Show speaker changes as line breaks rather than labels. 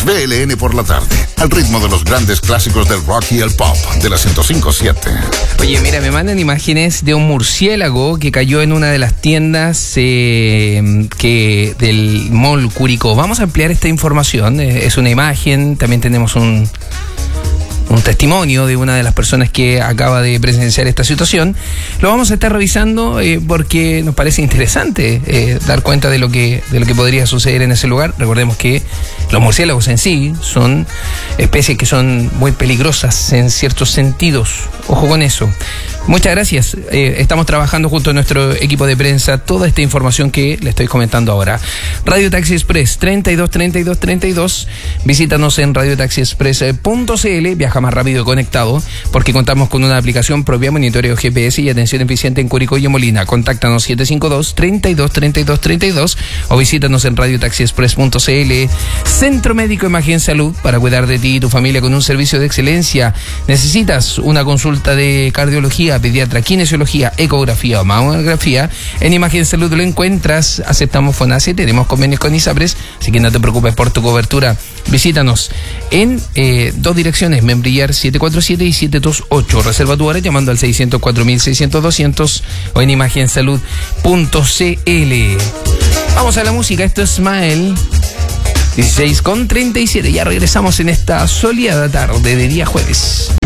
BLN por la tarde, al ritmo de los grandes clásicos del rock y el pop de la 105.7.
Oye, mira, me mandan imágenes de un murciélago que cayó en una de las tiendas del Mall Curicó. Vamos a ampliar esta información. Es una imagen, también tenemos un testimonio de una de las personas que acaba de presenciar esta situación. Lo vamos a estar revisando porque nos parece interesante dar cuenta de lo que podría suceder en ese lugar. Recordemos que los murciélagos en sí son especies que son muy peligrosas en ciertos sentidos. Ojo con eso. Muchas gracias. Estamos trabajando junto a nuestro equipo de prensa toda esta información que le estoy comentando ahora. Radio Taxi Express 323232. Visítanos en radiotaxiexpress.cl. Viaja más rápido y conectado porque contamos con una aplicación propia, monitoreo GPS y atención eficiente en Curicó y en Molina. Contáctanos 752-323232 o visítanos en radiotaxiexpress.cl. Centro Médico Imagen Salud para cuidar de ti y tu familia con un servicio de excelencia. ¿Necesitas una consulta de cardiología, pediatra, kinesiología, ecografía o mamografía? En Imagen Salud lo encuentras. Aceptamos FONASE, tenemos convenios con ISAPRES, así que no te preocupes por tu cobertura. Visítanos en dos direcciones, Membrillar 747 y 728. Reserva tu hora llamando al 604.600-200 o en imagensalud.cl. Vamos a la música. Esto es Smile 16:37. Ya regresamos en esta soleada tarde de día jueves.